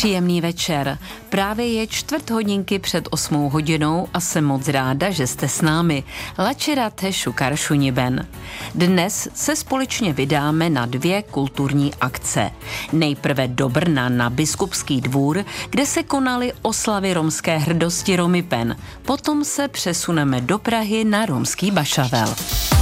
Příjemný večer. Právě je 4:15 před 8 hodinou a jsem moc ráda, že jste s námi. Lačerate šukaršuniben. Dnes se společně vydáme na 2 kulturní akce. Nejprve do Brna na Biskupský dvůr, kde se konaly oslavy romské hrdosti Romipen. Potom se přesuneme do Prahy na romský Bašavel.